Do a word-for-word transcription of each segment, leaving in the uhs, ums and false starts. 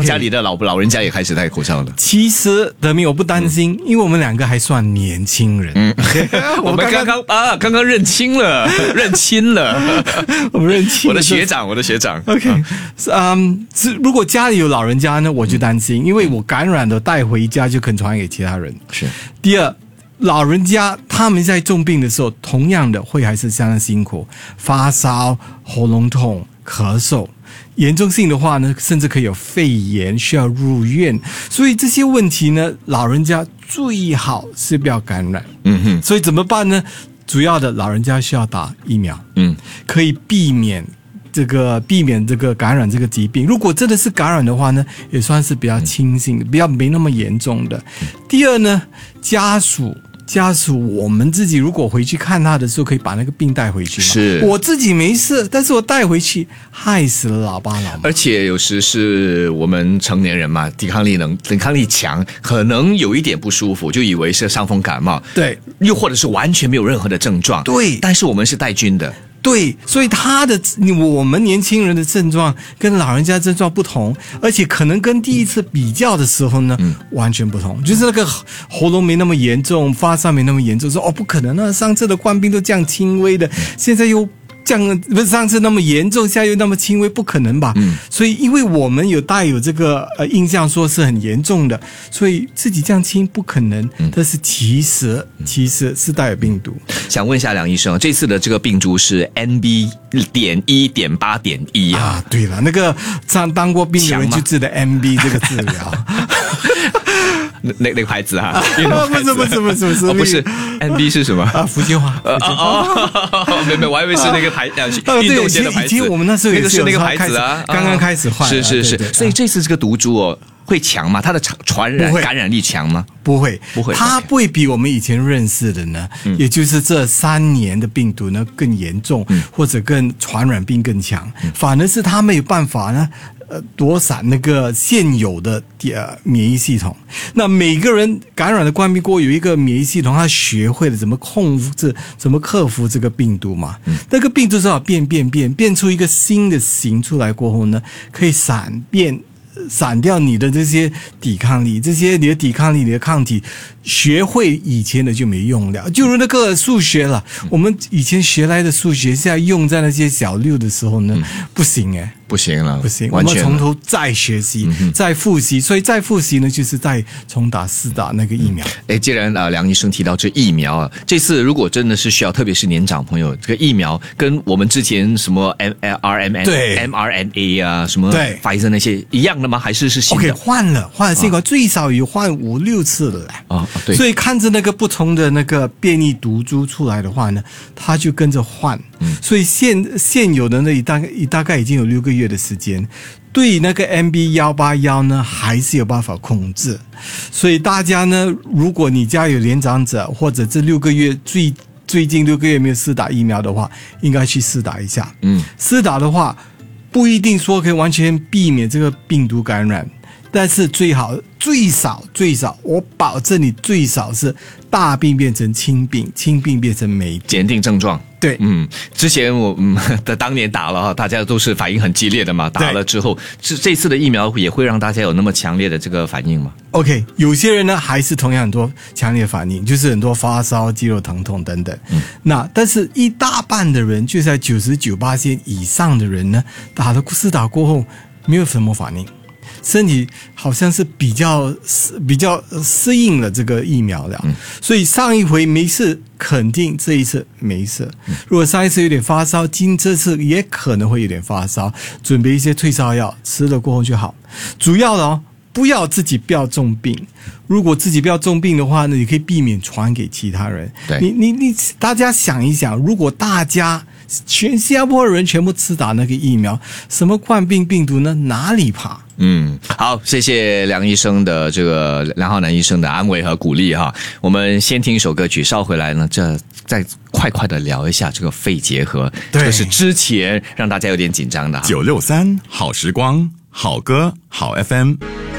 让家里的老老人家也开始戴口罩了。 其实德明我不担心，嗯、因为我们两个还算年轻人。嗯， 我们刚刚啊，刚刚认清了，认清了， 我们认清了。 我的学长，我的学长。 OK， 嗯，如果家里有老人家呢，我就担心，嗯、因为我感染了带回家就可能传给其他人。 是。 第二，老人家他们在重病的时候，同样的会还是相当辛苦，发烧、喉咙痛、咳嗽。严重性的话呢，甚至可以有肺炎，需要入院。所以这些问题呢，老人家最好是不要感染。 嗯哼。 所以怎么办呢？主要的老人家需要打疫苗，嗯，可以避免这个避免这个感染这个疾病。如果真的是感染的话呢，也算是比较轻性的，比较没那么严重的。第二呢，家属。家属，我们自己如果回去看他的时候，可以把那个病带回去嘛。 是， 我自己没事，但是我带回去，害死了老爸老妈。 而且有时是我们成年人嘛，抵抗力能抵抗力强，可能有一点不舒服，就以为是伤风感冒。 对， 又或者是完全没有任何的症状。 对， 但是我们是带菌的。 对，所以他的我们年轻人的症状跟老人家症状不同，而且可能跟第一次比较的时候呢，嗯、完全不同。就是那个喉咙没那么严重，发烧没那么严重，说哦不可能啊，上次的冠病都这样轻微的，现在又这样不是上次那么严重，现在又那么轻微，不可能吧？嗯，所以因为我们有带有这个呃印象说是很严重的，所以自己这样轻不可能。嗯、但是其实其实是带有病毒。 想问一下梁医生，这次的这个病株是 N B 点一点八点一啊？对了，那个当当过病的人就知道 N B 这个治疗。 那那个牌子哈、啊？ 不是不是不是不是、 哦、不是 N B 是什么啊？福建话。 呃哦，没没，我还以为是那个牌呃运动鞋的牌子。 以前我们那时候也是那个牌子啊， 刚刚开始换。 是是是，所以这次这个毒株哦。会强吗？它的传染感染力强吗？ 不会， 不会， 它不会比我们以前认识的呢，嗯、也就是这三年的病毒呢更严重，嗯、或者更传染病更强。嗯、反而是它没有办法呢，呃，躲闪那个现有的呃免疫系统。那每个人感染了冠病过后，有一个免疫系统，他学会了怎么控制、怎么克服这个病毒嘛。嗯、那个病毒只好变变变，变出一个新的型出来过后呢，可以闪变。闪掉你的这些抵抗力，这些你的抵抗力、你的抗体，学会以前的就没用了。就如那个数学了，我们以前学来的数学，现在用在那些小六的时候呢，嗯、不行哎， 不行了， 不行， 完全我们从头再学习、嗯、再复习。所以再复习呢，就是再重打、四打那个疫苗。 哎、嗯，既然啊、呃、梁医生提到这疫苗啊，这次如果真的是需要，特别是年长朋友，这个疫苗跟我们之前什么 M R M N 对 M R N A 啊，什么对 Pfizer 那些一样的吗？还是是新的 ？OK， 换了，换了新冠、啊，最少有换五六次了嘞。 啊，对。 所以看着那个不同的那个变异毒株出来的话呢，它就跟着换。嗯，所以现现有的那一大概大概已经有六个月的时间。对那个 M B 一八一呢，还是有办法控制。所以大家呢，如果你家有年长者，或者这六个月最最近六个月没有施打疫苗的话，应该去施打一下。嗯，施打的话不一定说可以完全避免这个病毒感染，但是最好最少最少，我保证你最少是大病变成轻病，轻病变成没病， 检定症状。 对， 嗯，之前我嗯的当年打了哈，大家都是反应很激烈的嘛，打了之后，这这次的疫苗也会让大家有那么强烈的这个反应吗 ？OK， 有些人呢还是同样很多强烈反应，就是很多发烧、肌肉疼痛等等。嗯，那但是一大半的人，就在九十九巴仙以上的人呢，打了施打过后没有什么反应。身体好像是比较比较适应了这个疫苗了，嗯、所以上一回没事，肯定这一次没事。嗯、如果上一次有点发烧，今这次也可能会有点发烧，准备一些退烧药，吃了过后就好。主要的哦，不要自己不要重病。如果自己不要重病的话呢，你可以避免传给其他人。 对， 你你你，大家想一想，如果大家全新加坡人全部吃打那个疫苗，什么冠病病毒呢？哪里怕？ 嗯，好，谢谢梁医生的这个梁浩南医生的安慰和鼓励哈。我们先听一首歌曲，稍回来呢，这再快快的聊一下这个肺结核，这个是之前让大家有点紧张的。 九六三好时光，好歌好 F M。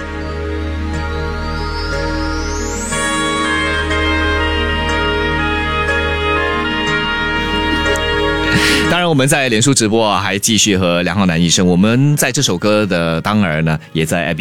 当然我们在脸书直播啊，还继续和梁浩南医生，我们在这首歌的当儿呢，也在